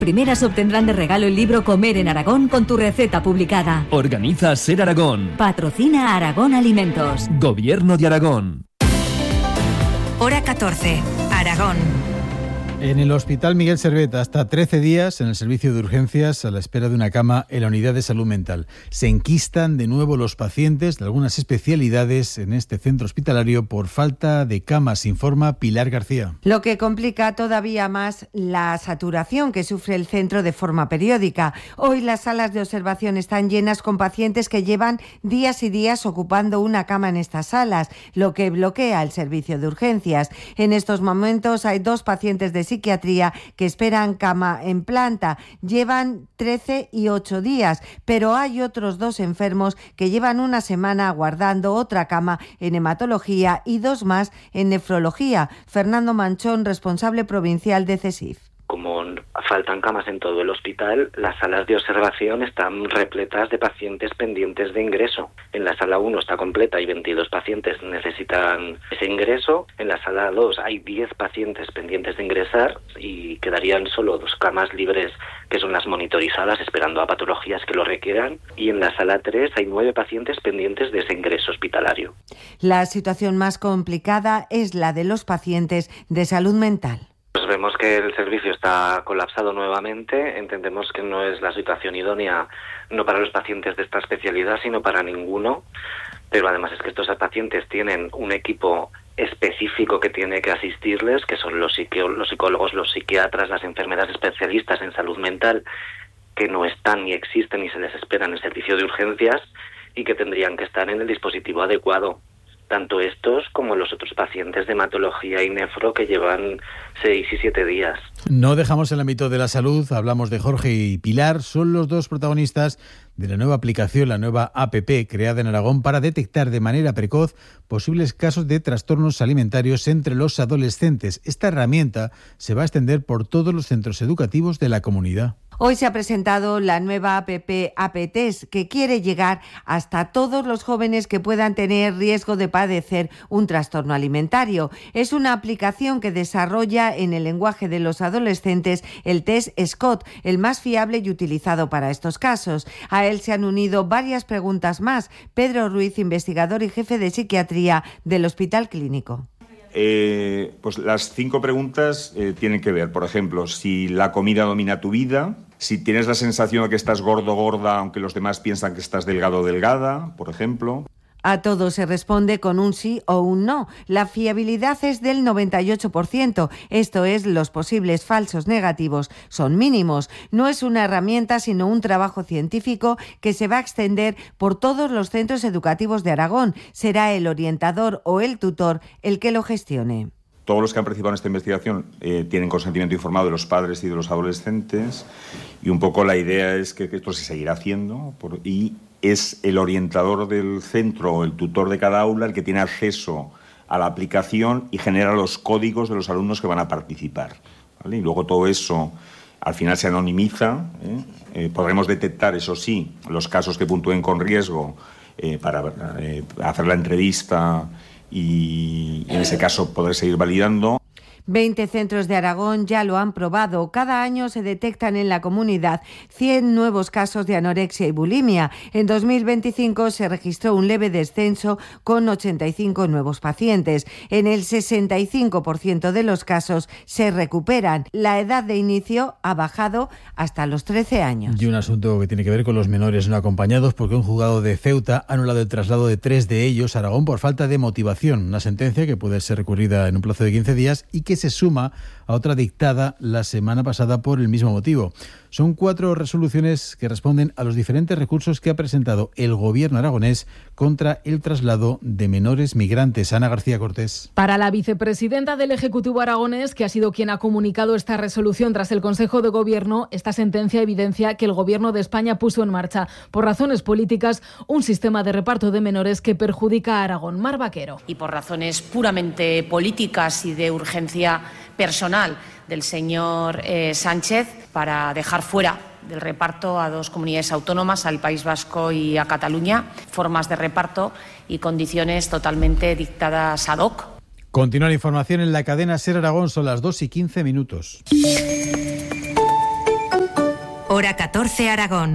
Primeras obtendrán de regalo el libro Comer en Aragón con tu receta publicada. Organiza Ser Aragón. Patrocina Aragón Alimentos. Gobierno de Aragón. Hora 14, Aragón. En el Hospital Miguel Servet, hasta 13 días en el servicio de urgencias a la espera de una cama en la unidad de salud mental. Se enquistan de nuevo los pacientes de algunas especialidades en este centro hospitalario por falta de camas, informa Pilar García. Lo que complica todavía más la saturación que sufre el centro de forma periódica. Hoy las salas de observación están llenas con pacientes que llevan días y días ocupando una cama en estas salas, lo que bloquea el servicio de urgencias. En estos momentos hay 2 pacientes de psiquiatría que esperan cama en planta. Llevan 13 y 8 días, pero hay otros 2 enfermos que llevan una semana aguardando otra cama en hematología y 2 más en nefrología. Fernando Manchón, responsable provincial de CESIF. Como faltan camas en todo el hospital, las salas de observación están repletas de pacientes pendientes de ingreso. En la sala 1 está completa y 22 pacientes necesitan ese ingreso. En la sala 2 hay 10 pacientes pendientes de ingresar y quedarían solo 2 camas libres, que son las monitorizadas, esperando a patologías que lo requieran. Y en la sala 3 hay 9 pacientes pendientes de ese ingreso hospitalario. La situación más complicada es la de los pacientes de salud mental. Pues vemos que el servicio está colapsado nuevamente. Entendemos que no es la situación idónea, no para los pacientes de esta especialidad, sino para ninguno. Pero además es que estos pacientes tienen un equipo específico que tiene que asistirles, que son los psicólogos, los psiquiatras, las enfermeras especialistas en salud mental, que no están ni existen ni se les espera en el servicio de urgencias y que tendrían que estar en el dispositivo adecuado. Tanto estos como los otros pacientes de hematología y nefro que llevan 6 y 7 días. No dejamos el ámbito de la salud, hablamos de Jorge y Pilar, son los 2 protagonistas de la nueva aplicación, la nueva APP creada en Aragón para detectar de manera precoz posibles casos de trastornos alimentarios entre los adolescentes. Esta herramienta se va a extender por todos los centros educativos de la comunidad. Hoy se ha presentado la nueva APP APTES, que quiere llegar hasta todos los jóvenes que puedan tener riesgo de padecer un trastorno alimentario. Es una aplicación que desarrolla en el lenguaje de los adolescentes el test SCOT, el más fiable y utilizado para estos casos. A él se han unido varias preguntas más. Pedro Ruiz, investigador y jefe de psiquiatría del Hospital Clínico. Pues las 5 preguntas tienen que ver, por ejemplo, si la comida domina tu vida, si tienes la sensación de que estás gordo o gorda, aunque los demás piensan que estás delgado o delgada, por ejemplo. A todo se responde con un sí o un no. La fiabilidad es del 98%. Esto es, los posibles falsos negativos son mínimos. No es una herramienta, sino un trabajo científico que se va a extender por todos los centros educativos de Aragón. Será el orientador o el tutor el que lo gestione. Todos los que han participado en esta investigación tienen consentimiento informado de los padres y de los adolescentes, y un poco la idea es que esto se seguirá haciendo y es el orientador del centro o el tutor de cada aula el que tiene acceso a la aplicación y genera los códigos de los alumnos que van a participar, ¿vale? Y luego todo eso al final se anonimiza. Podremos detectar, eso sí, los casos que puntúen con riesgo para hacer la entrevista y en ese caso poder seguir validando. 20 centros de Aragón ya lo han probado. Cada año se detectan en la comunidad 100 nuevos casos de anorexia y bulimia. En 2025 se registró un leve descenso con 85 nuevos pacientes. En el 65% de los casos se recuperan. La edad de inicio ha bajado hasta los 13 años. Y un asunto que tiene que ver con los menores no acompañados, porque un juzgado de Ceuta ha anulado el traslado de 3 de ellos a Aragón por falta de motivación. Una sentencia que puede ser recurrida en un plazo de 15 días y que se suma a otra dictada la semana pasada por el mismo motivo. Son 4 resoluciones que responden a los diferentes recursos que ha presentado el gobierno aragonés contra el traslado de menores migrantes. Ana García Cortés. Para la vicepresidenta del Ejecutivo aragonés, que ha sido quien ha comunicado esta resolución tras el Consejo de Gobierno, esta sentencia evidencia que el Gobierno de España puso en marcha, por razones políticas, un sistema de reparto de menores que perjudica a Aragón. Mar Vaquero. Y por razones puramente políticas y de urgencia personal del señor Sánchez, para dejar fuera del reparto a 2 comunidades autónomas, al País Vasco y a Cataluña, formas de reparto y condiciones totalmente dictadas ad hoc. Continúa la información en la cadena SER Aragón, son las 2:15. Hora 14 Aragón.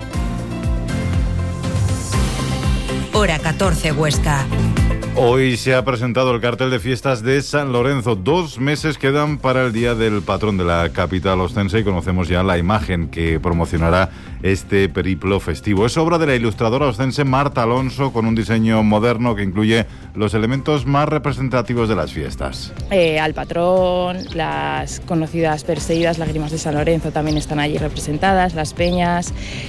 Hora 14 Huesca. Hoy se ha presentado el cartel de fiestas de San Lorenzo. 2 meses quedan para el día del patrón de la capital ostense y conocemos ya la imagen que promocionará este periplo festivo. Es obra de la ilustradora ostense Marta Alonso, con un diseño moderno que incluye los elementos más representativos de las fiestas. Al patrón, las conocidas perseguidas lágrimas de San Lorenzo también están allí representadas, las peñas,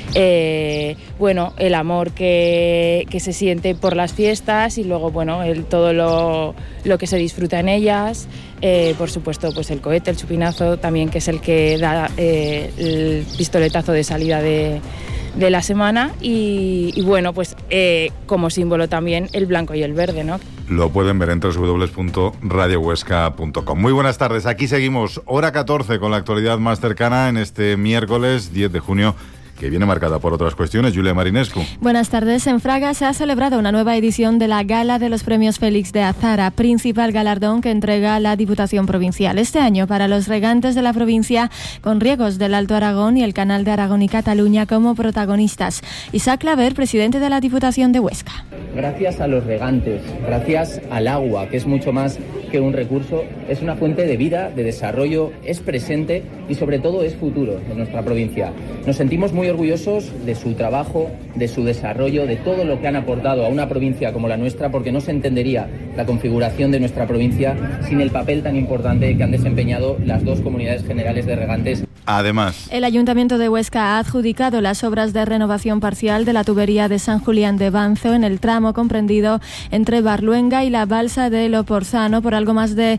el amor que se siente por las fiestas y luego, todo lo que se disfruta en ellas, por supuesto, pues el cohete, el chupinazo también, que es el que da el pistoletazo de salida de la semana y como símbolo también el blanco y el verde, ¿no? Lo pueden ver en www.radiohuesca.com. Muy buenas tardes, aquí seguimos, hora 14, con la actualidad más cercana en este miércoles 10 de junio, que viene marcada por otras cuestiones. Julia Marinescu. Buenas tardes. En Fraga se ha celebrado una nueva edición de la Gala de los Premios Félix de Azara, principal galardón que entrega la Diputación Provincial. Este año para los regantes de la provincia, con riegos del Alto Aragón y el Canal de Aragón y Cataluña como protagonistas. Isaac Claver, presidente de la Diputación de Huesca. Gracias a los regantes, gracias al agua, que es mucho más que un recurso, es una fuente de vida, de desarrollo, es presente y sobre todo es futuro de nuestra provincia. Nos sentimos muy orgullosos de su trabajo, de su desarrollo, de todo lo que han aportado a una provincia como la nuestra, porque no se entendería la configuración de nuestra provincia sin el papel tan importante que han desempeñado las dos comunidades generales de regantes. Además, el Ayuntamiento de Huesca ha adjudicado las obras de renovación parcial de la tubería de San Julián de Banzo en el tramo comprendido entre Barluenga y la balsa de Loporzano por algo más de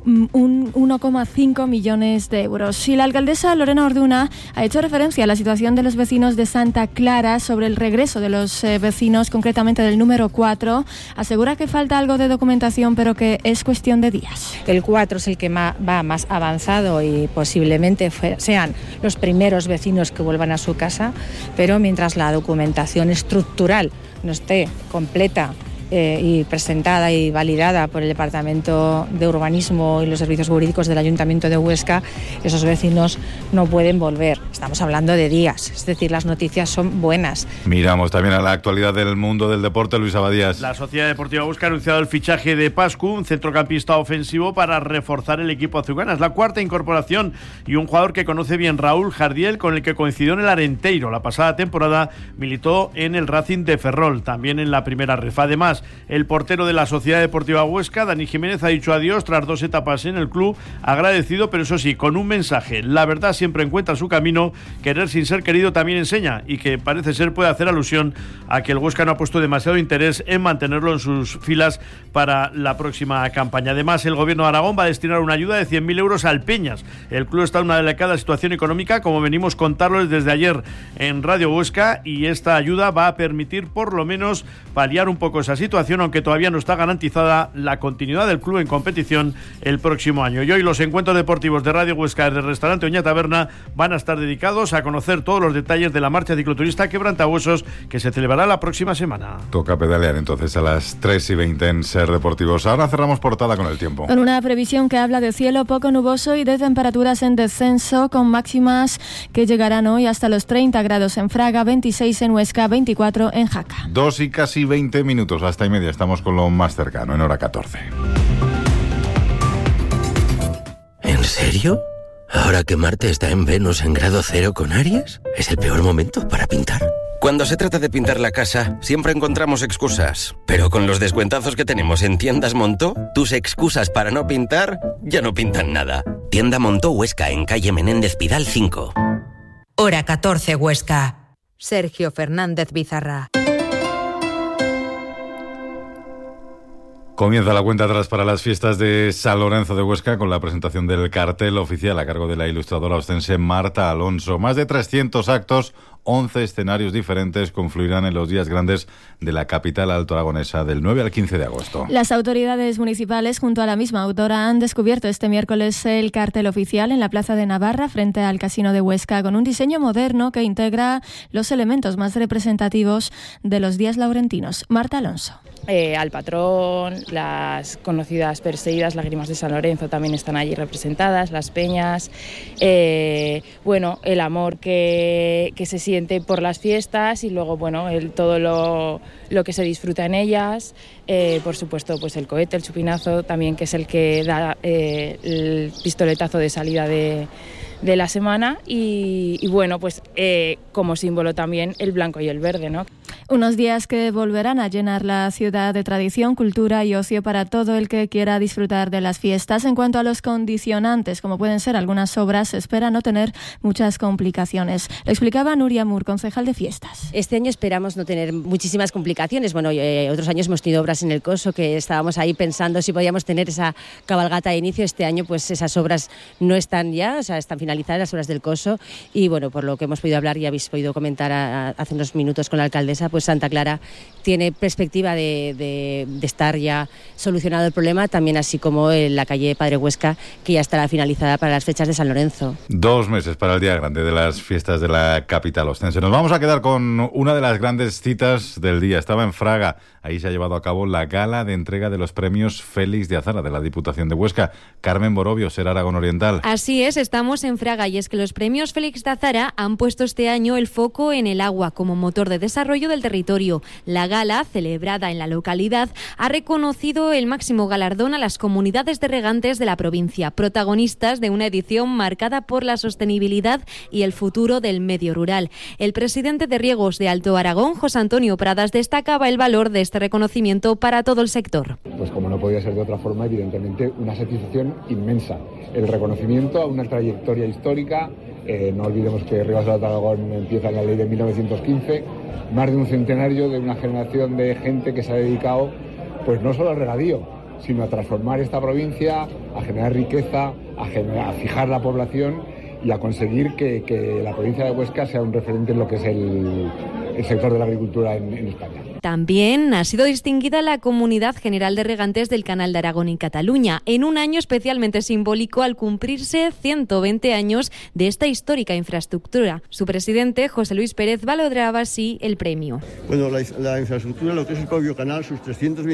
1,5 millones de euros. Y la alcaldesa Lorena Orduna ha hecho referencia a la situación de los vecinos de Santa Clara sobre el regreso de los vecinos, concretamente del número 4. Asegura que falta algo de documentación, pero que es cuestión de días. El 4 es el que va más avanzado y posiblemente sean los primeros vecinos que vuelvan a su casa, pero mientras la documentación estructural no esté completa y presentada y validada por el Departamento de Urbanismo y los servicios jurídicos del Ayuntamiento de Huesca, esos vecinos no pueden volver. Estamos hablando de días, es decir, las noticias son buenas. Miramos también a la actualidad del mundo del deporte. Luis Abadías. La Sociedad Deportiva Huesca ha anunciado el fichaje de Pascu, un centrocampista ofensivo para reforzar el equipo azulgrana. Es la cuarta incorporación y un jugador que conoce bien, Raúl Jardiel, con el que coincidió en el Arenteiro. La pasada temporada militó en el Racing de Ferrol, también en la primera ref. Además, el portero de la Sociedad Deportiva Huesca, Dani Jiménez, ha dicho adiós tras 2 etapas en el club, agradecido, pero eso sí, con un mensaje: la verdad siempre encuentra su camino, querer sin ser querido también enseña, y que parece ser puede hacer alusión a que el Huesca no ha puesto demasiado interés en mantenerlo en sus filas para la próxima campaña. Además, el Gobierno de Aragón va a destinar una ayuda de 100.000 euros al Peñas. El club está en una delicada situación económica, como venimos contándoles desde ayer en Radio Huesca, y esta ayuda va a permitir por lo menos paliar un poco esa situación, aunque todavía no está garantizada la continuidad del club en competición el próximo año. Y hoy los encuentros deportivos de Radio Huesca desde el restaurante Oña Taberna van a estar dedicados a conocer todos los detalles de la marcha cicloturista Quebrantahuesos, que se celebrará la próxima semana. Toca pedalear entonces a las 3:20 en Ser Deportivos. Ahora cerramos portada con el tiempo. Con una previsión que habla de cielo poco nuboso y de temperaturas en descenso, con máximas que llegarán hoy hasta los 30 grados en Fraga, 26 en Huesca, 24 en Jaca. 2 y casi 20 minutos, hasta y media. Estamos con lo más cercano, en hora 14. ¿En serio? ¿Ahora que Marte está en Venus en grado 0 con Aries? ¿Es el peor momento para pintar? Cuando se trata de pintar la casa, siempre encontramos excusas. Pero con los descuentazos que tenemos en Tiendas Montó, tus excusas para no pintar ya no pintan nada. Tienda Montó Huesca, en calle Menéndez Pidal 5. Hora 14 Huesca. Sergio Fernández Bizarra. Comienza la cuenta atrás para las fiestas de San Lorenzo de Huesca, con la presentación del cartel oficial a cargo de la ilustradora ostense Marta Alonso. Más de 300 actos 11 escenarios diferentes confluirán en los días grandes de la capital altoaragonesa del 9 al 15 de agosto. Las autoridades municipales, junto a la misma autora, han descubierto este miércoles el cartel oficial en la Plaza de Navarra, frente al Casino de Huesca, con un diseño moderno que integra los elementos más representativos de los días laurentinos. Marta Alonso. Al patrón, las conocidas perseguidas lágrimas de San Lorenzo también están allí representadas, las peñas, el amor que se siente por las fiestas y luego todo lo que se disfruta en ellas, por supuesto pues el cohete, el chupinazo también, que es el que da el pistoletazo de salida de la semana y como símbolo también el blanco y el verde, ¿no? Unos días que volverán a llenar la ciudad de tradición, cultura y ocio para todo el que quiera disfrutar de las fiestas. En cuanto a los condicionantes, como pueden ser algunas obras, se espera no tener muchas complicaciones. Lo explicaba Nuria Mur, concejal de fiestas. Este año esperamos no tener muchísimas complicaciones. Otros años hemos tenido obras en el Coso que estábamos ahí pensando si podíamos tener esa cabalgata de inicio. Este año pues esas obras no están ya, están finalizadas las obras del Coso y por lo que hemos podido hablar y habéis podido comentar hace unos minutos con la alcaldesa, pues Santa Clara tiene perspectiva de estar ya solucionado el problema, también así como en la calle Padre Huesca, que ya estará finalizada para las fechas de San Lorenzo. 2 meses para el día grande de las fiestas de la capital ostense. Nos vamos a quedar con una de las grandes citas del día. Estaba en Fraga. Ahí se ha llevado a cabo la gala de entrega de los premios Félix de Azara de la Diputación de Huesca. Carmen Borovio, Ser Aragón Oriental. Así es, estamos en Fraga y es que los premios Félix de Azara han puesto este año el foco en el agua como motor de desarrollo del territorio. La gala, celebrada en la localidad, ha reconocido el máximo galardón a las comunidades de regantes de la provincia, protagonistas de una edición marcada por la sostenibilidad y el futuro del medio rural. El presidente de Riegos de Alto Aragón, José Antonio Pradas, destacaba el valor de este reconocimiento para todo el sector. Pues como no podía ser de otra forma, evidentemente una satisfacción inmensa. El reconocimiento a una trayectoria histórica. No olvidemos que Riegos de Alto Aragón empieza en la ley de 1915, más de un centenario de una generación de gente que se ha dedicado pues no solo al regadío, sino a transformar esta provincia, a generar riqueza, a fijar la población y a conseguir que la provincia de Huesca sea un referente en lo que es el sector de la agricultura en España. También ha sido distinguida la Comunidad General de Regantes del Canal de Aragón en Cataluña, en un año especialmente simbólico al cumplirse 120 años de esta histórica infraestructura. Su presidente, José Luis Pérez, valoraba así el premio. Bueno, la infraestructura, lo que es el propio canal, sus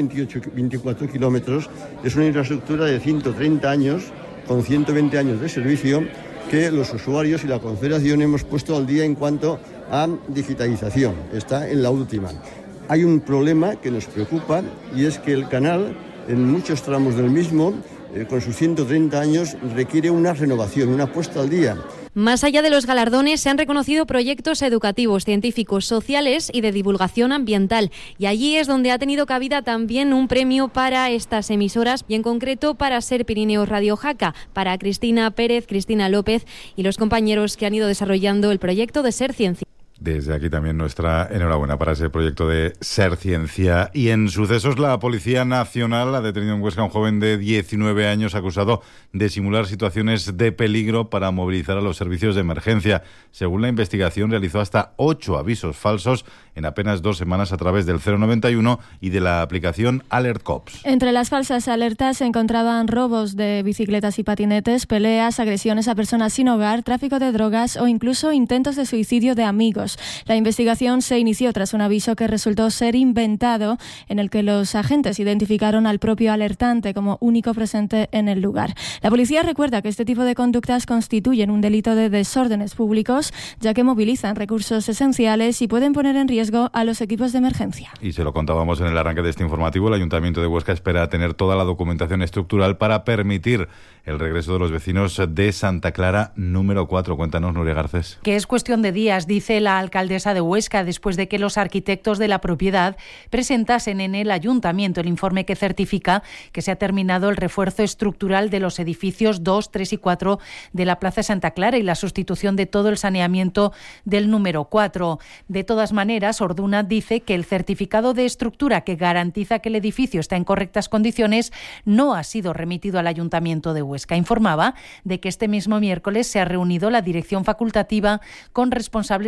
324 kilómetros, es una infraestructura de 130 años, con 120 años de servicio, que los usuarios y la Confederación hemos puesto al día en cuanto a digitalización. Está en la última. Hay un problema que nos preocupa y es que el canal, en muchos tramos del mismo, con sus 130 años, requiere una renovación, una puesta al día. Más allá de los galardones, se han reconocido proyectos educativos, científicos, sociales y de divulgación ambiental. Y allí es donde ha tenido cabida también un premio para estas emisoras y en concreto para Ser Pirineos Radio Jaca, para Cristina Pérez, Cristina López y los compañeros que han ido desarrollando el proyecto de Ser Ciencia. Desde aquí también nuestra enhorabuena para ese proyecto de Ser Ciencia. Y en sucesos, la Policía Nacional ha detenido en Huesca a un joven de 19 años acusado de simular situaciones de peligro para movilizar a los servicios de emergencia. Según la investigación, realizó hasta 8 avisos falsos en apenas 2 semanas a través del 091 y de la aplicación Alert Cops. Entre las falsas alertas se encontraban robos de bicicletas y patinetes, peleas, agresiones a personas sin hogar, tráfico de drogas o incluso intentos de suicidio de amigos. La investigación se inició tras un aviso que resultó ser inventado, en el que los agentes identificaron al propio alertante como único presente en el lugar. La policía recuerda que este tipo de conductas constituyen un delito de desórdenes públicos, ya que movilizan recursos esenciales y pueden poner en riesgo a los equipos de emergencia. Y se lo contábamos en el arranque de este informativo, el Ayuntamiento de Huesca espera tener toda la documentación estructural para permitir el regreso de los vecinos de Santa Clara número 4. Cuéntanos, Nuria Garcés. Que es cuestión de días, dice la alcaldesa de Huesca, después de que los arquitectos de la propiedad presentasen en el ayuntamiento el informe que certifica que se ha terminado el refuerzo estructural de los edificios 2, 3 y 4 de la Plaza Santa Clara y la sustitución de todo el saneamiento del número 4. De todas maneras, Orduna dice que el certificado de estructura que garantiza que el edificio está en correctas condiciones no ha sido remitido al ayuntamiento de Huesca. Informaba de que este mismo miércoles se ha reunido la dirección facultativa con responsables de urbanismo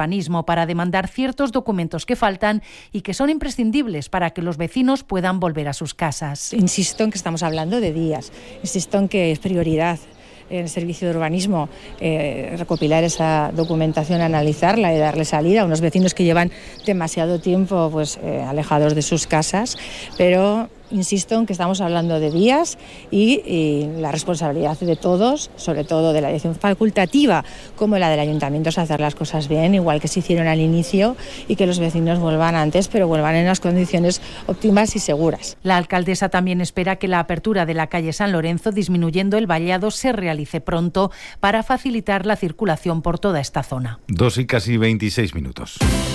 Urbanismo para demandar ciertos documentos que faltan y que son imprescindibles para que los vecinos puedan volver a sus casas. Insisto en que estamos hablando de días, insisto en que es prioridad en el servicio de urbanismo recopilar esa documentación, analizarla y darle salida a unos vecinos que llevan demasiado tiempo alejados de sus casas, pero insisto en que estamos hablando de días y la responsabilidad de todos, sobre todo de la dirección facultativa como la del ayuntamiento, es hacer las cosas bien, igual que se hicieron al inicio, y que los vecinos vuelvan antes, pero vuelvan en las condiciones óptimas y seguras. La alcaldesa también espera que la apertura de la calle San Lorenzo, disminuyendo el vallado, se realice pronto para facilitar la circulación por toda esta zona. 2 y casi 26 minutos.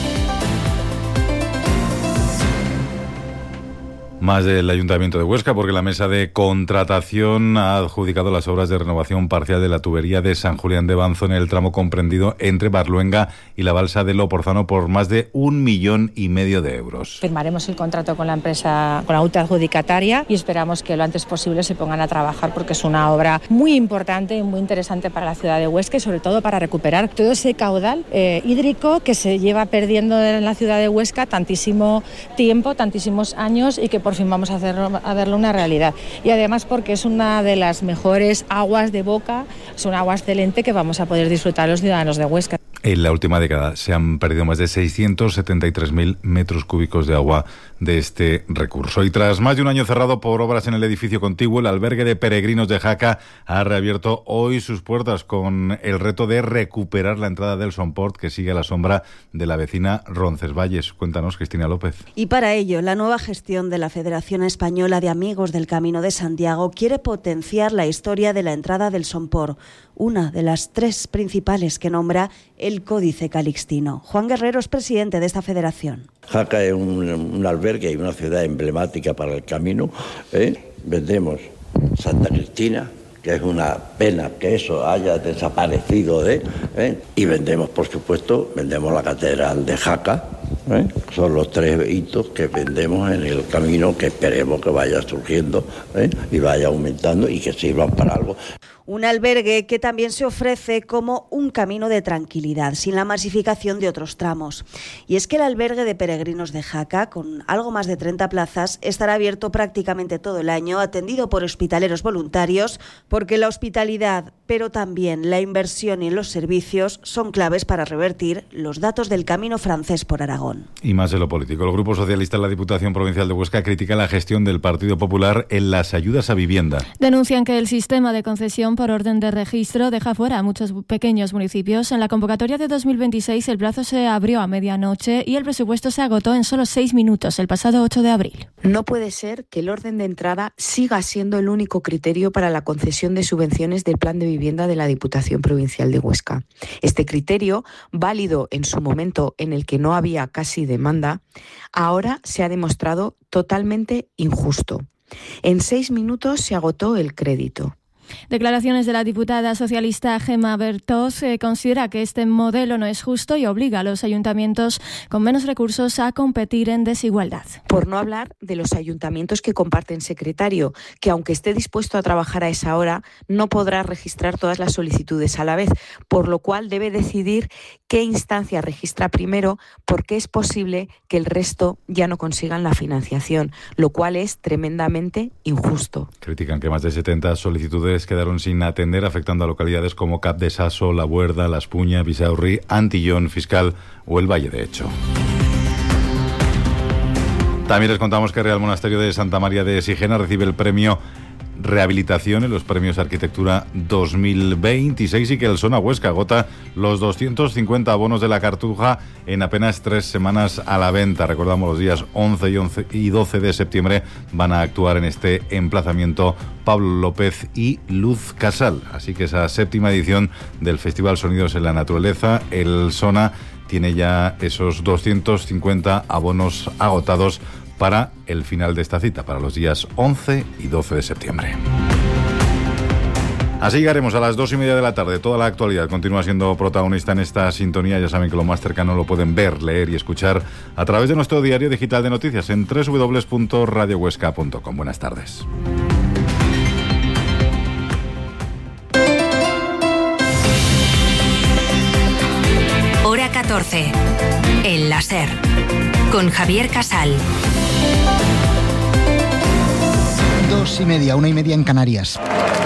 Más del Ayuntamiento de Huesca, porque la mesa de contratación ha adjudicado las obras de renovación parcial de la tubería de San Julián de Banzo en el tramo comprendido entre Barluenga y la balsa de Loporzano por más de 1,5 millones de euros. Firmaremos el contrato con la empresa, con la UTA adjudicataria, y esperamos que lo antes posible se pongan a trabajar, porque es una obra muy importante y muy interesante para la ciudad de Huesca, y sobre todo para recuperar todo ese caudal hídrico que se lleva perdiendo en la ciudad de Huesca tantísimo tiempo, tantísimos años, y que por fin vamos a verlo una realidad. Y además porque es una de las mejores aguas de boca, es un agua excelente que vamos a poder disfrutar los ciudadanos de Huesca. En la última década se han perdido más de 673.000 metros cúbicos de agua de este recurso. Y tras más de un año cerrado por obras en el edificio contiguo, el albergue de peregrinos de Jaca ha reabierto hoy sus puertas con el reto de recuperar la entrada del Somport, que sigue a la sombra de la vecina Roncesvalles. Cuéntanos, Cristina López. Y para ello, la nueva gestión de la Federación Española de Amigos del Camino de Santiago quiere potenciar la historia de la entrada del Somport, una de las 3 principales que nombra el Códice Calixtino. Juan Guerrero es presidente de esta federación. Jaca es un albergue y una ciudad emblemática para el camino. Vendemos Santa Cristina, que es una pena que eso haya desaparecido, y vendemos, por supuesto, la Catedral de Jaca. Son los 3 hitos que vendemos en el camino, que esperemos que vaya surgiendo y vaya aumentando y que sirvan para algo. Un albergue que también se ofrece como un camino de tranquilidad, sin la masificación de otros tramos. Y es que el albergue de peregrinos de Jaca, con algo más de 30 plazas, estará abierto prácticamente todo el año, atendido por hospitaleros voluntarios, porque la hospitalidad, pero también la inversión y los servicios son claves para revertir los datos del camino francés por Aragón. Y más de lo político. El Grupo Socialista en la Diputación Provincial de Huesca critica la gestión del Partido Popular en las ayudas a vivienda. Denuncian que el sistema de concesión por orden de registro deja fuera a muchos pequeños municipios. En la convocatoria de 2026 el plazo se abrió a medianoche y el presupuesto se agotó en solo 6 minutos el pasado 8 de abril. No puede ser que el orden de entrada siga siendo el único criterio para la concesión de subvenciones del Plan de Vivienda de la Diputación Provincial de Huesca. Este criterio, válido en su momento en el que no había casi demanda, ahora se ha demostrado totalmente injusto. En 6 minutos se agotó el crédito. Declaraciones de la diputada socialista Gemma Bertos considera que este modelo no es justo y obliga a los ayuntamientos con menos recursos a competir en desigualdad. Por no hablar de los ayuntamientos que comparten secretario, que aunque esté dispuesto a trabajar a esa hora, no podrá registrar todas las solicitudes a la vez, por lo cual debe decidir qué instancia registra primero, porque es posible que el resto ya no consigan la financiación, lo cual es tremendamente injusto. Critican que más de 70 solicitudes quedaron sin atender, afectando a localidades como Cap de Saso, La Buerda, Las Puñas, Visaurri, Antillón, Fiscal o el Valle de Hecho. También les contamos que el Real Monasterio de Santa María de Sigena recibe el premio Rehabilitación en los Premios Arquitectura 2026 y que el Sona Huesca agota los 250 abonos de la Cartuja en apenas 3 semanas a la venta. Recordamos, los días 11 y 12 de septiembre van a actuar en este emplazamiento Pablo López y Luz Casal. Así que esa 7ª edición del Festival Sonidos en la Naturaleza, el Sona tiene ya esos 250 abonos agotados para el final de esta cita, para los días 11 y 12 de septiembre. Así llegaremos a las 2:30 de la tarde. Toda la actualidad continúa siendo protagonista en esta sintonía. Ya saben que lo más cercano lo pueden ver, leer y escuchar a través de nuestro diario digital de noticias en www.radiohuesca.com. Buenas tardes. Hora 14. El láser. Con Javier Casal. 2:30, 1:30 en Canarias.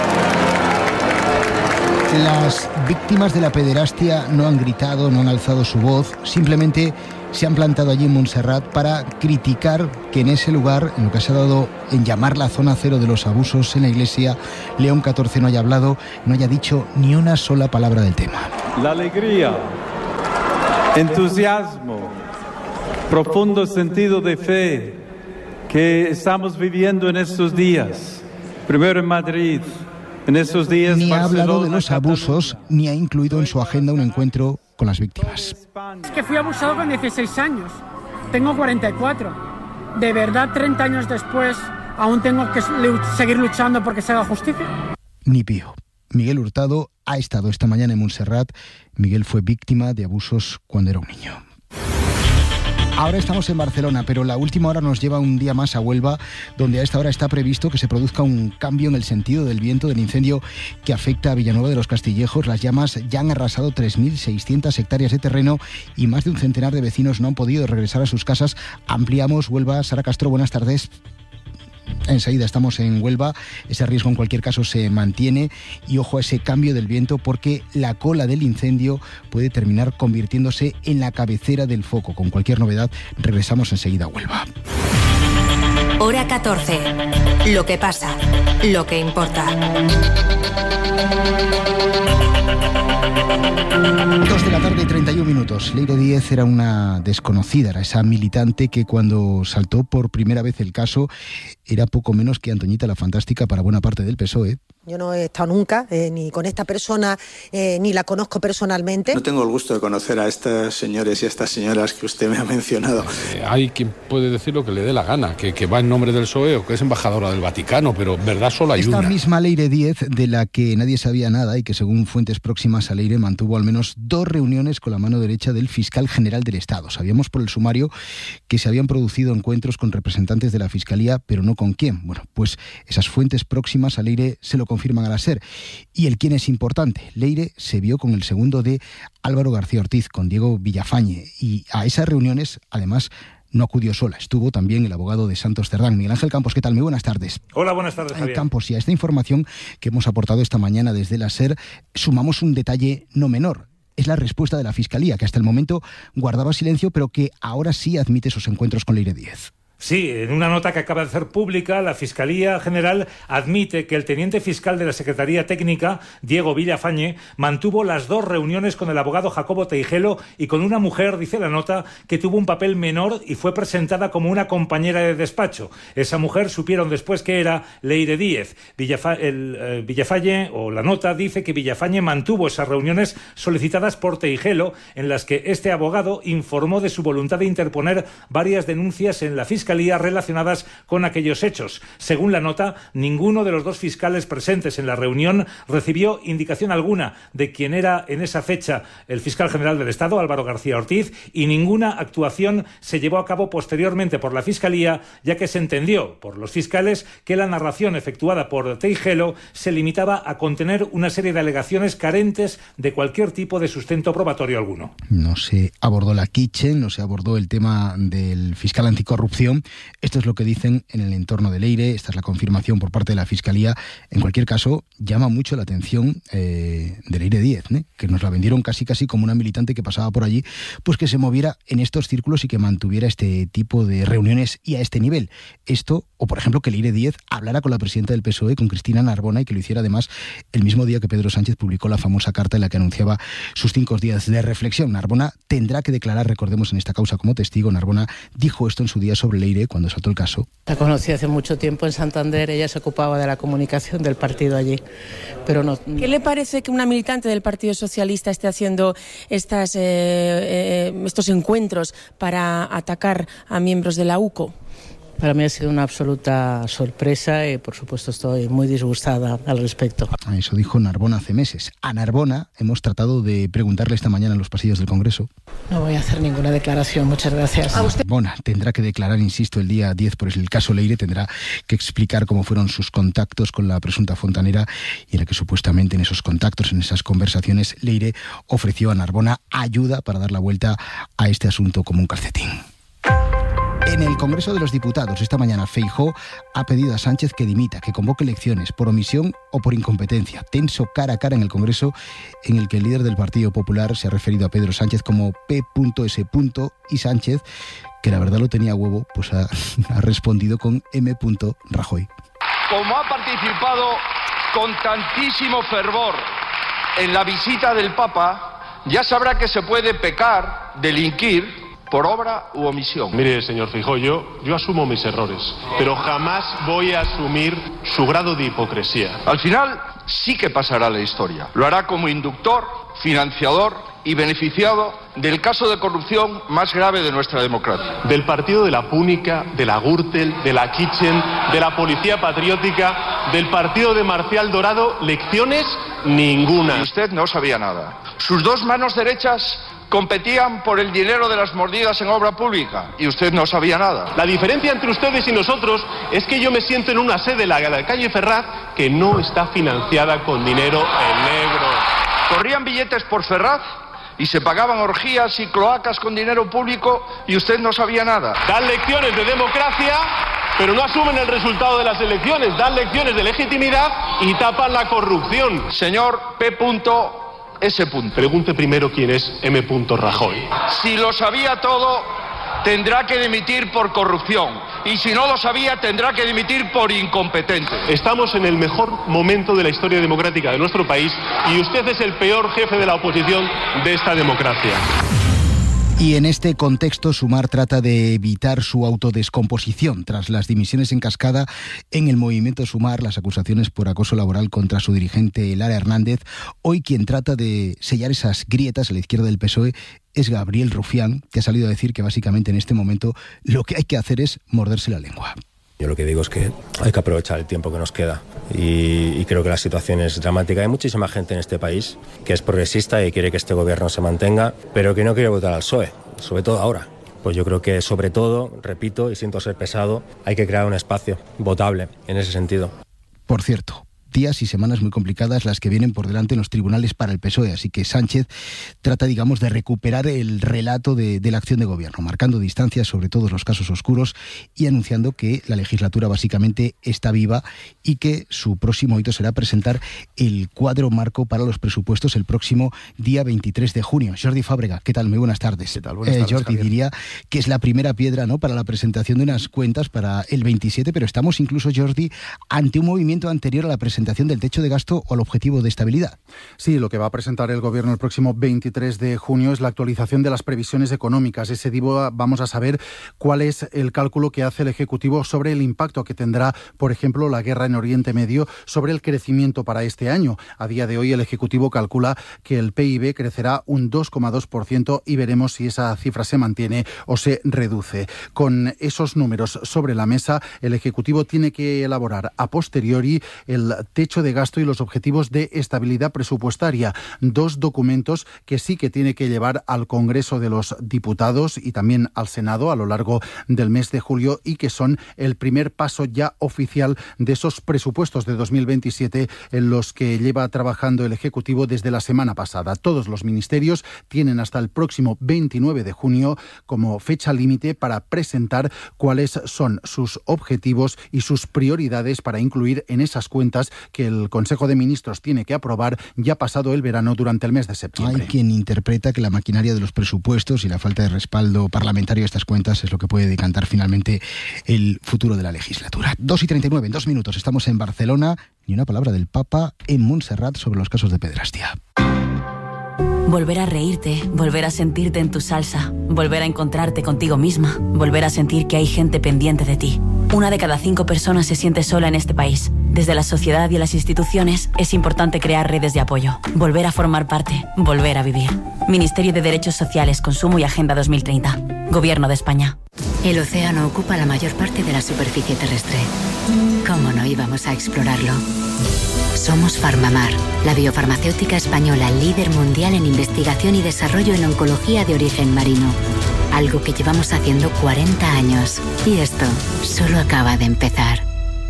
Las víctimas de la pederastia no han gritado, no han alzado su voz, simplemente se han plantado allí en Montserrat para criticar que en ese lugar, en lo que se ha dado en llamar la zona cero de los abusos en la iglesia, León XIV no haya hablado, no haya dicho ni una sola palabra del tema. La alegría, entusiasmo, profundo sentido de fe que estamos viviendo en estos días, primero en Madrid, en estos días ni ha Barcelona, hablado de los abusos, ni ha incluido en su agenda un encuentro con las víctimas. Es que fui abusado con 16 años, tengo 44. ¿De verdad 30 años después aún tengo que seguir luchando porque se haga justicia? Ni pío. Miguel Hurtado ha estado esta mañana en Montserrat. Miguel fue víctima de abusos cuando era un niño. Ahora estamos en Barcelona, pero la última hora nos lleva un día más a Huelva, donde a esta hora está previsto que se produzca un cambio en el sentido del viento del incendio que afecta a Villanueva de los Castillejos. Las llamas ya han arrasado 3.600 hectáreas de terreno y más de un centenar de vecinos no han podido regresar a sus casas. Ampliamos Huelva. Sara Castro, buenas tardes. Enseguida estamos en Huelva, ese riesgo en cualquier caso se mantiene y ojo a ese cambio del viento porque la cola del incendio puede terminar convirtiéndose en la cabecera del foco. Con cualquier novedad regresamos enseguida a Huelva. Hora 14. Lo que pasa, lo que importa. 2 de la tarde y 31 minutos. Leire Díez era una desconocida, era esa militante que cuando saltó por primera vez el caso era poco menos que Antoñita la Fantástica para buena parte del PSOE. Yo no he estado nunca ni con esta persona, ni la conozco personalmente. No tengo el gusto de conocer a estos señores y a estas señoras que usted me ha mencionado. Hay quien puede decir lo que le dé la gana, que va en nombre del PSOE o que es embajadora del Vaticano, pero verdad solo hay una. Esta misma Leire Díez, de la que nadie sabía nada y que según fuentes próximas a Leire mantuvo al menos 2 reuniones con la mano derecha del fiscal general del Estado. Sabíamos por el sumario que se habían producido encuentros con representantes de la Fiscalía, pero no con quién. Bueno, pues esas fuentes próximas a Leire se lo confirman a la SER. Y el quién es importante. Leire se vio con el segundo de Álvaro García Ortiz, con Diego Villafañe, y a esas reuniones, además, no acudió sola. Estuvo también el abogado de Santos Cerdán. Miguel Ángel Campos, ¿qué tal? Muy buenas tardes. Hola, buenas tardes, Javier. Campos, y a esta información que hemos aportado esta mañana desde la SER, sumamos un detalle no menor. Es la respuesta de la Fiscalía, que hasta el momento guardaba silencio, pero que ahora sí admite esos encuentros con Leire Díez. Sí, en una nota que acaba de hacer pública, la Fiscalía General admite que el teniente fiscal de la Secretaría Técnica, Diego Villafañe, mantuvo las 2 reuniones con el abogado Jacobo Teijelo y con una mujer, dice la nota, que tuvo un papel menor y fue presentada como una compañera de despacho. Esa mujer supieron después que era Leire Díez. Villafañe, o la nota, dice que Villafañe mantuvo esas reuniones solicitadas por Teijelo, en las que este abogado informó de su voluntad de interponer varias denuncias en la Fiscalía relacionadas con aquellos hechos. Según la nota, ninguno de los 2 fiscales presentes en la reunión recibió indicación alguna de quién era en esa fecha el fiscal general del Estado, Álvaro García Ortiz, y ninguna actuación se llevó a cabo posteriormente por la Fiscalía, ya que se entendió por los fiscales que la narración efectuada por Teijelo se limitaba a contener una serie de alegaciones carentes de cualquier tipo de sustento probatorio alguno. No se abordó la Kitchen, no se abordó el tema del fiscal anticorrupción. Esto es lo que dicen en el entorno de Leire. Esta es la confirmación por parte de la Fiscalía. En cualquier caso, llama mucho la atención de Leire Díez, que nos la vendieron casi como una militante que pasaba por allí, pues que se moviera en estos círculos y que mantuviera este tipo de reuniones y a este nivel. Esto, o por ejemplo que Leire Díez hablara con la presidenta del PSOE, con Cristina Narbona, y que lo hiciera además el mismo día que Pedro Sánchez publicó la famosa carta en la que anunciaba sus 5 días de reflexión. Narbona tendrá que declarar, recordemos, en esta causa como testigo. Narbona dijo esto en su día sobre Leire cuando saltó el caso. La conocí hace mucho tiempo en Santander, ella se ocupaba de la comunicación del partido allí, pero no. ¿Qué le parece que una militante del Partido Socialista esté haciendo estos encuentros para atacar a miembros de la UCO? Para mí ha sido una absoluta sorpresa y, por supuesto, estoy muy disgustada al respecto. Eso dijo Narbona hace meses. A Narbona hemos tratado de preguntarle esta mañana en los pasillos del Congreso. No voy a hacer ninguna declaración, muchas gracias. A usted. Narbona tendrá que declarar, insisto, el día 10 por el caso Leire, tendrá que explicar cómo fueron sus contactos con la presunta fontanera y en la que supuestamente en esos contactos, en esas conversaciones, Leire ofreció a Narbona ayuda para dar la vuelta a este asunto como un calcetín. En el Congreso de los Diputados, esta mañana, Feijóo ha pedido a Sánchez que dimita, que convoque elecciones por omisión o por incompetencia. Tenso cara a cara en el Congreso, en el que el líder del Partido Popular se ha referido a Pedro Sánchez como P.S. y Sánchez, que la verdad lo tenía a huevo, pues ha respondido con M. Rajoy. Como ha participado con tantísimo fervor en la visita del Papa, ya sabrá que se puede pecar, delinquir, por obra u omisión. Mire, señor Feijóo, yo asumo mis errores, pero jamás voy a asumir su grado de hipocresía. Al final sí que pasará a la historia. Lo hará como inductor, financiador y beneficiado del caso de corrupción más grave de nuestra democracia. Del partido de la Púnica, de la Gürtel, de la Kitchen, de la Policía Patriótica, del partido de Marcial Dorado, lecciones ninguna. Y usted no sabía nada. Sus dos manos derechas competían por el dinero de las mordidas en obra pública y usted no sabía nada. La diferencia entre ustedes y nosotros es que yo me siento en una sede, la calle Ferraz, que no está financiada con dinero en negro. Corrían billetes por Ferraz y se pagaban orgías y cloacas con dinero público y usted no sabía nada. Dan lecciones de democracia, pero no asumen el resultado de las elecciones. Dan lecciones de legitimidad y tapan la corrupción. Señor P.S. Pregunte primero quién es M. Rajoy. Si lo sabía todo, tendrá que dimitir por corrupción. Y si no lo sabía, tendrá que dimitir por incompetente. Estamos en el mejor momento de la historia democrática de nuestro país y usted es el peor jefe de la oposición de esta democracia. Y en este contexto, Sumar trata de evitar su autodescomposición tras las dimisiones en cascada en el movimiento Sumar, las acusaciones por acoso laboral contra su dirigente Lara Hernández. Hoy quien trata de sellar esas grietas a la izquierda del PSOE es Gabriel Rufián, que ha salido a decir que básicamente en este momento lo que hay que hacer es morderse la lengua. Yo lo que digo es que hay que aprovechar el tiempo que nos queda y creo que la situación es dramática. Hay muchísima gente en este país que es progresista y quiere que este gobierno se mantenga, pero que no quiere votar al PSOE, sobre todo ahora. Pues yo creo que sobre todo, repito y siento ser pesado, hay que crear un espacio votable en ese sentido. Por cierto, días y semanas muy complicadas las que vienen por delante en los tribunales para el PSOE, así que Sánchez trata, digamos, de recuperar el relato de la acción de gobierno, marcando distancias sobre todos los casos oscuros y anunciando que la legislatura básicamente está viva y que su próximo hito será presentar el cuadro marco para los presupuestos el próximo día 23 de junio. Jordi Fábrega, ¿qué tal? Muy buenas tardes. ¿Qué tal? Buenas tardes, Jordi, Javier. diría que es la primera piedra, ¿no?, para la presentación de unas cuentas para el 27, pero estamos incluso, Jordi, ante un movimiento anterior a la presentación del techo de gasto o al objetivo de estabilidad. Sí, lo que va a presentar el Gobierno el próximo 23 de junio es la actualización de las previsiones económicas. Ese día vamos a saber cuál es el cálculo que hace el Ejecutivo sobre el impacto que tendrá, por ejemplo, la guerra en Oriente Medio sobre el crecimiento para este año. A día de hoy el Ejecutivo calcula que el PIB crecerá un 2,2% y veremos si esa cifra se mantiene o se reduce. Con esos números sobre la mesa, el Ejecutivo tiene que elaborar a posteriori el techo de gasto y los objetivos de estabilidad presupuestaria. Dos documentos que sí que tiene que llevar al Congreso de los Diputados y también al Senado a lo largo del mes de julio y que son el primer paso ya oficial de esos presupuestos de 2027 en los que lleva trabajando el Ejecutivo desde la semana pasada. Todos los ministerios tienen hasta el próximo 29 de junio como fecha límite para presentar cuáles son sus objetivos y sus prioridades para incluir en esas cuentas que el Consejo de Ministros tiene que aprobar ya pasado el verano durante el mes de septiembre. Hay quien interpreta que la maquinaria de los presupuestos y la falta de respaldo parlamentario a estas cuentas es lo que puede decantar finalmente el futuro de la legislatura. 2:39, en 2 minutos, estamos en Barcelona. Ni una palabra del Papa en Montserrat sobre los casos de pederastia. Volver a reírte, volver a sentirte en tu salsa, volver a encontrarte contigo misma, volver a sentir que hay gente pendiente de ti. 1 de cada 5 personas se siente sola en este país. Desde la sociedad y las instituciones es importante crear redes de apoyo, volver a formar parte, volver a vivir. Ministerio de Derechos Sociales, Consumo y Agenda 2030. Gobierno de España. El océano ocupa la mayor parte de la superficie terrestre. ¿Cómo no íbamos a explorarlo? Somos Farmamar, la biofarmacéutica española líder mundial en investigación y desarrollo en oncología de origen marino. Algo que llevamos haciendo 40 años. Y esto solo acaba de empezar.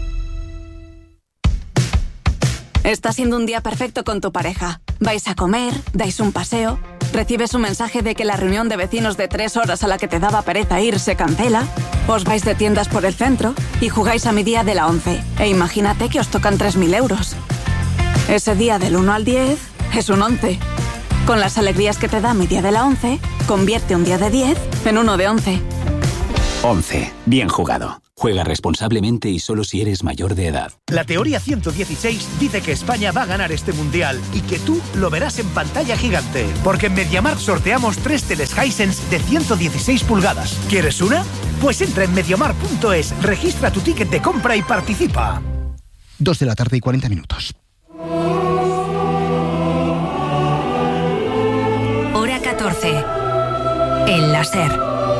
Está siendo un día perfecto con tu pareja. Vais a comer, dais un paseo, recibes un mensaje de que la reunión de vecinos de 3 horas a la que te daba pereza ir se cancela, os vais de tiendas por el centro y jugáis a mi día de la 11. E imagínate que os tocan 3.000 euros. Ese día del 1 al 10 es un 11. Con las alegrías que te da mi día de la 11, convierte un día de 10 en uno de 11. 11. Bien jugado. Juega responsablemente y solo si eres mayor de edad. La teoría 116 dice que España va a ganar este mundial y que tú lo verás en pantalla gigante. Porque en MediaMarkt sorteamos 3 teles Hisense de 116 pulgadas. ¿Quieres una? Pues entra en mediamarkt.es, registra tu ticket de compra y participa. 2 de la tarde y 40 minutos. Hora 14. El láser.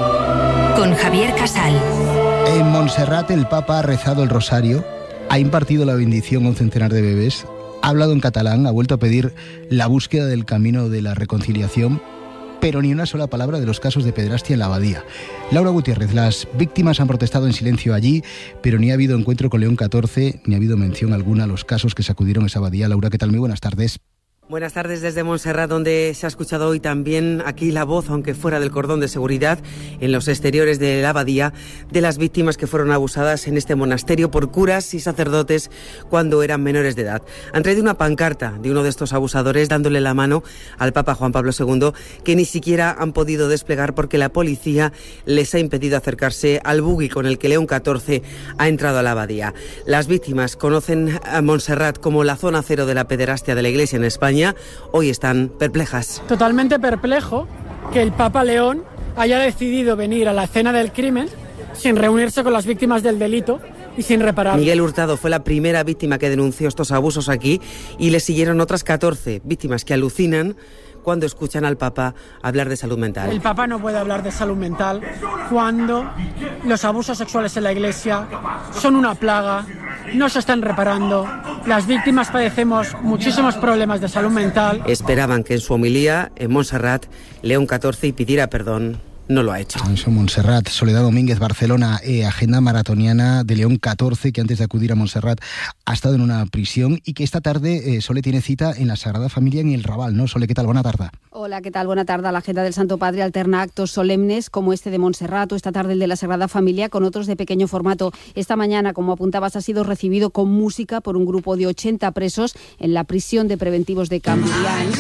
Con Javier Casal. En Montserrat el Papa ha rezado el rosario, ha impartido la bendición a un centenar de bebés, ha hablado en catalán, ha vuelto a pedir la búsqueda del camino de la reconciliación, pero ni una sola palabra de los casos de pederastia en la abadía. Laura Gutiérrez, las víctimas han protestado en silencio allí, pero ni ha habido encuentro con León XIV, ni ha habido mención alguna a los casos que sacudieron esa abadía. Laura, ¿qué tal? Muy buenas tardes. Buenas tardes desde Montserrat, donde se ha escuchado hoy también aquí la voz, aunque fuera del cordón de seguridad, en los exteriores de la abadía, de las víctimas que fueron abusadas en este monasterio por curas y sacerdotes cuando eran menores de edad. Han traído una pancarta de uno de estos abusadores dándole la mano al Papa Juan Pablo II, que ni siquiera han podido desplegar porque la policía les ha impedido acercarse al buggy con el que León XIV ha entrado a la abadía. Las víctimas conocen a Montserrat como la zona cero de la pederastia de la Iglesia en España. Hoy están perplejas. Totalmente perplejo que el Papa León haya decidido venir a la escena del crimen sin reunirse con las víctimas del delito y sin reparar. Miguel Hurtado fue la primera víctima que denunció estos abusos aquí y le siguieron otras 14 víctimas que alucinan cuando escuchan al Papa hablar de salud mental. El Papa no puede hablar de salud mental cuando los abusos sexuales en la Iglesia son una plaga, no se están reparando, las víctimas padecemos muchísimos problemas de salud mental. Esperaban que en su homilía en Montserrat León XIV pidiera perdón. No lo ha hecho. Eso, Montserrat. Soledad Domínguez, Barcelona, agenda maratoniana de León XIV, que antes de acudir a Montserrat ha estado en una prisión y que esta tarde Sole tiene cita en la Sagrada Familia en el Raval, ¿no? Sole, ¿qué tal? Buena tarde. Hola, ¿qué tal? Buena tarde. La agenda del Santo Padre alterna actos solemnes como este de Montserrat o esta tarde el de la Sagrada Familia con otros de pequeño formato. Esta mañana, como apuntabas, ha sido recibido con música por un grupo de 80 presos en la prisión de preventivos de Cambrians.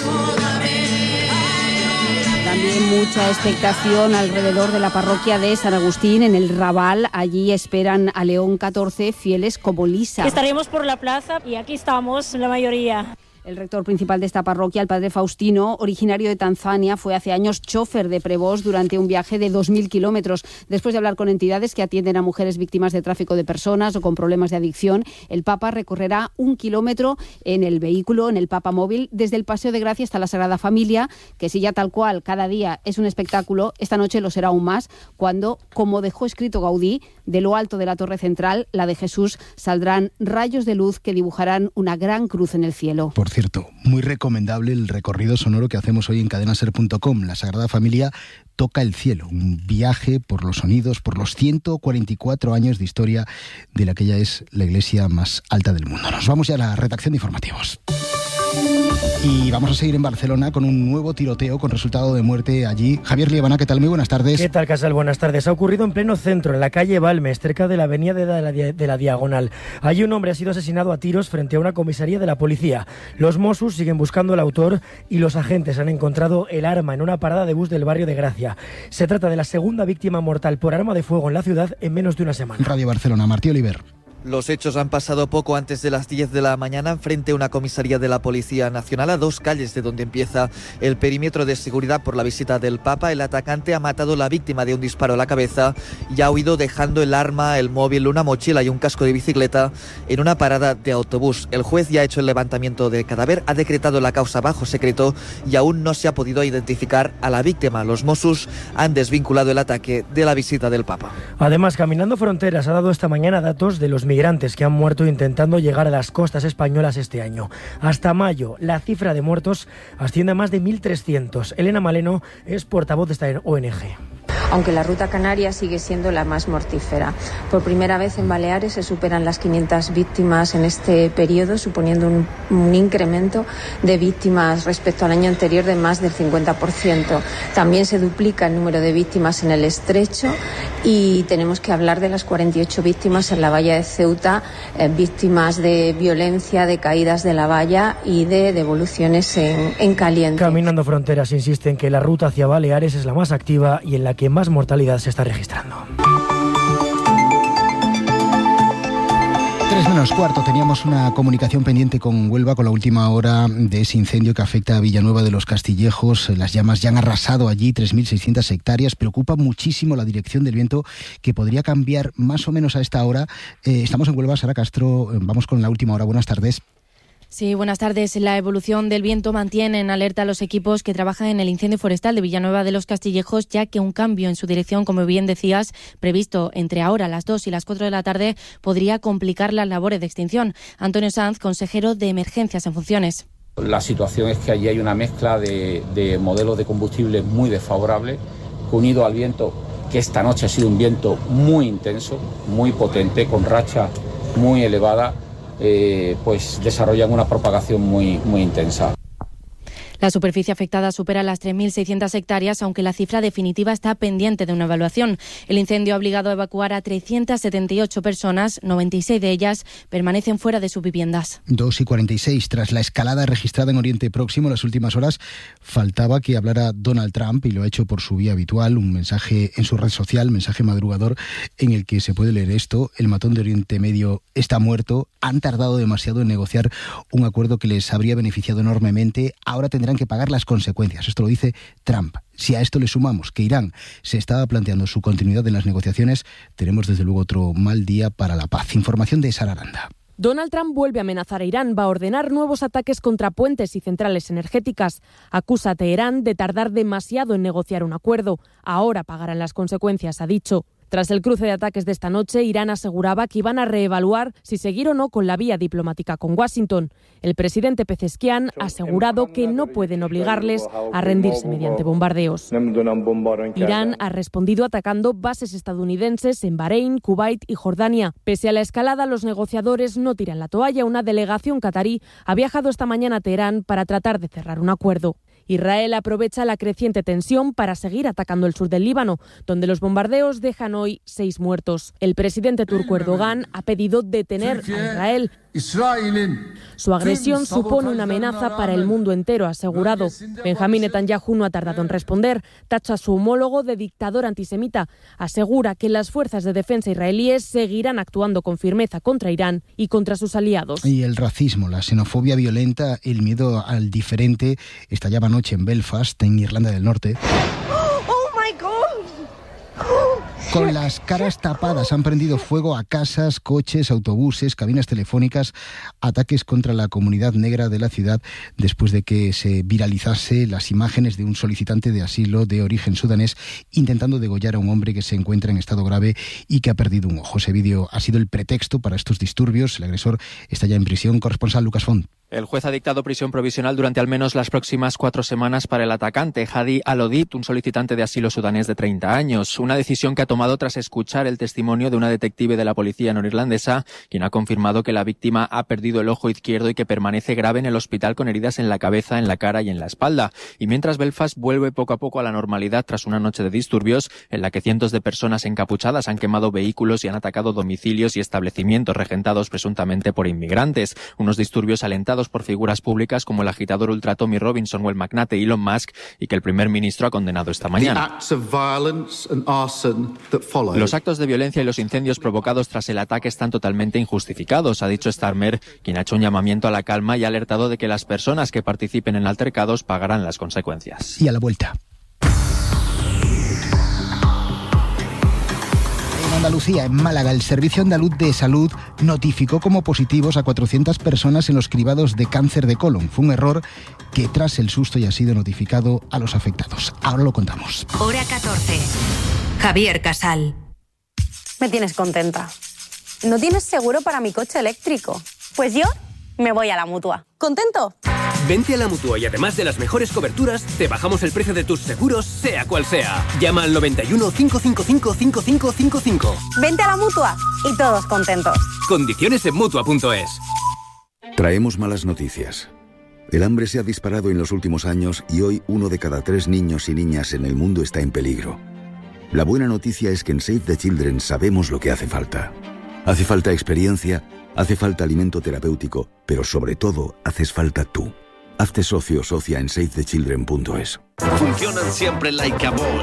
También mucha expectación alrededor de la parroquia de San Agustín, en el Raval. Allí esperan a León XIV, fieles como Lisa. Estaremos por la plaza y aquí estamos la mayoría. El rector principal de esta parroquia, el padre Faustino, originario de Tanzania, fue hace años chofer de Prevost durante un viaje de 2.000 kilómetros. Después de hablar con entidades que atienden a mujeres víctimas de tráfico de personas o con problemas de adicción, el Papa recorrerá 1 kilómetro en el vehículo, en el Papa Móvil, desde el Paseo de Gracia hasta la Sagrada Familia, que si ya tal cual cada día es un espectáculo, esta noche lo será aún más, cuando, como dejó escrito Gaudí, de lo alto de la Torre Central, la de Jesús, saldrán rayos de luz que dibujarán una gran cruz en el cielo. Por cierto, muy recomendable el recorrido sonoro que hacemos hoy en cadenaser.com. La Sagrada Familia toca el cielo, un viaje por los sonidos, por los 144 años de historia de la que ya es la iglesia más alta del mundo. Nos vamos ya a la redacción de informativos. Y vamos a seguir en Barcelona con un nuevo tiroteo con resultado de muerte allí. Javier Liebana, ¿qué tal? Muy buenas tardes. ¿Qué tal, Casal? Buenas tardes. Ha ocurrido en pleno centro, en la calle Balmes, cerca de la avenida de la Diagonal. Allí un hombre ha sido asesinado a tiros frente a una comisaría de la policía. Los Mossos siguen buscando al autor y los agentes han encontrado el arma en una parada de bus del barrio de Gracia. Se trata de la segunda víctima mortal por arma de fuego en la ciudad en menos de una semana. Radio Barcelona, Martí Oliver. Los hechos han pasado poco antes de las 10 de la mañana frente a una comisaría de la Policía Nacional a 2 calles de donde empieza el perímetro de seguridad por la visita del Papa. El atacante ha matado a la víctima de un disparo a la cabeza y ha huido dejando el arma, el móvil, una mochila y un casco de bicicleta en una parada de autobús. El juez ya ha hecho el levantamiento del cadáver, ha decretado la causa bajo secreto y aún no se ha podido identificar a la víctima. Los Mossos han desvinculado el ataque de la visita del Papa. Además, Caminando Fronteras ha dado esta mañana datos de los migrantes que han muerto intentando llegar a las costas españolas este año. Hasta mayo, la cifra de muertos asciende a más de 1.300. Elena Maleno es portavoz de esta ONG. Aunque la ruta canaria sigue siendo la más mortífera. Por primera vez en Baleares se superan las 500 víctimas en este periodo, suponiendo un incremento de víctimas respecto al año anterior de más del 50%. También se duplica el número de víctimas en el Estrecho y tenemos que hablar de las 48 víctimas en la valla de Ceuta, víctimas de violencia, de caídas de la valla y de devoluciones en caliente. Caminando Fronteras insiste en que la ruta hacia Baleares es la más activa y en la que más mortalidad se está registrando. 3:45, teníamos una comunicación pendiente con Huelva con la última hora de ese incendio que afecta a Villanueva de los Castillejos. Las llamas ya han arrasado allí 3.600 hectáreas. Preocupa muchísimo la dirección del viento, que podría cambiar más o menos a esta hora. Estamos en Huelva, Sara Castro, vamos con la última hora. Buenas tardes. Sí, buenas tardes. La evolución del viento mantiene en alerta a los equipos que trabajan en el incendio forestal de Villanueva de los Castillejos, ya que un cambio en su dirección, como bien decías, previsto entre ahora las 2 y las 4 de la tarde, podría complicar las labores de extinción. Antonio Sanz, consejero de Emergencias en funciones. La situación es que allí hay una mezcla de modelos de combustible muy desfavorables, unido al viento, que esta noche ha sido un viento muy intenso, muy potente, con rachas muy elevadas. Pues desarrollan una propagación muy intensa. La superficie afectada supera las 3.600 hectáreas, aunque la cifra definitiva está pendiente de una evaluación. El incendio ha obligado a evacuar a 378 personas, 96 de ellas permanecen fuera de sus viviendas. 2:46, tras la escalada registrada en Oriente Próximo en las últimas horas, faltaba que hablara Donald Trump, y lo ha hecho por su vía habitual, un mensaje en su red social, mensaje madrugador, en el que se puede leer esto: el matón de Oriente Medio está muerto, han tardado demasiado en negociar un acuerdo que les habría beneficiado enormemente, ahora tendrán que pagar las consecuencias. Esto lo dice Trump. Si a esto le sumamos que Irán se estaba planteando su continuidad en las negociaciones, tenemos desde luego otro mal día para la paz. Información de Sara Aranda. Donald Trump vuelve a amenazar a Irán, va a ordenar nuevos ataques contra puentes y centrales energéticas. Acusa a Teherán de tardar demasiado en negociar un acuerdo. Ahora pagarán las consecuencias, ha dicho. Tras el cruce de ataques de esta noche, Irán aseguraba que iban a reevaluar si seguir o no con la vía diplomática con Washington. El presidente Pezeshkian ha asegurado que no pueden obligarles a rendirse mediante bombardeos. Irán ha respondido atacando bases estadounidenses en Bahrein, Kuwait y Jordania. Pese a la escalada, los negociadores no tiran la toalla. Una delegación catarí ha viajado esta mañana a Teherán para tratar de cerrar un acuerdo. Israel aprovecha la creciente tensión para seguir atacando el sur del Líbano, donde los bombardeos dejan hoy 6 muertos. El presidente turco Erdogan ha pedido detener a Israel. Su agresión supone una amenaza para el mundo entero, ha asegurado. Benjamín Netanyahu no ha tardado en responder. Tacha a su homólogo de dictador antisemita. Asegura que las fuerzas de defensa israelíes seguirán actuando con firmeza contra Irán y contra sus aliados. Y el racismo, la xenofobia violenta, el miedo al diferente estallaba anoche en Belfast, en Irlanda del Norte. Con las caras tapadas han prendido fuego a casas, coches, autobuses, cabinas telefónicas, ataques contra la comunidad negra de la ciudad después de que se viralizase las imágenes de un solicitante de asilo de origen sudanés intentando degollar a un hombre que se encuentra en estado grave y que ha perdido un ojo. Ese vídeo ha sido el pretexto para estos disturbios. El agresor está ya en prisión. Corresponsal Lucas Font. El juez ha dictado prisión provisional durante al menos las próximas 4 semanas para el atacante, Hadi Al-Odid, un solicitante de asilo sudanés de 30 años. Una decisión que ha tomado tras escuchar el testimonio de una detective de la policía norirlandesa, quien ha confirmado que la víctima ha perdido el ojo izquierdo y que permanece grave en el hospital con heridas en la cabeza, en la cara y en la espalda. Y mientras Belfast vuelve poco a poco a la normalidad tras una noche de disturbios en la que cientos de personas encapuchadas han quemado vehículos y han atacado domicilios y establecimientos regentados presuntamente por inmigrantes. Unos disturbios alentados liderados por figuras públicas como el agitador ultra Tommy Robinson o el magnate Elon Musk, y que el primer ministro ha condenado esta mañana. Los actos de violencia y los incendios provocados tras el ataque están totalmente injustificados, ha dicho Starmer, quien ha hecho un llamamiento a la calma y ha alertado de que las personas que participen en altercados pagarán las consecuencias. Y a la vuelta. En Andalucía, en Málaga, el Servicio Andaluz de Salud notificó como positivos a 400 personas en los cribados de cáncer de colon. Fue un error que tras el susto ya ha sido notificado a los afectados. Ahora lo contamos. Hora 14. Javier Casal. Me tienes contenta. ¿No tienes seguro para mi coche eléctrico? Pues yo me voy a la Mutua. ¿Contento? Vente a la Mutua y además de las mejores coberturas, te bajamos el precio de tus seguros, sea cual sea. Llama al 91 555 5555. Vente a la Mutua y todos contentos. Condiciones en Mutua.es. Traemos malas noticias. El hambre se ha disparado en los últimos años y hoy 1 de cada 3 niños y niñas en el mundo está en peligro. La buena noticia es que en Save the Children sabemos lo que hace falta. Hace falta experiencia, hace falta alimento terapéutico, pero sobre todo haces falta tú. Hazte socio o socia en SaveTheChildren.es. Funcionan siempre like a ball.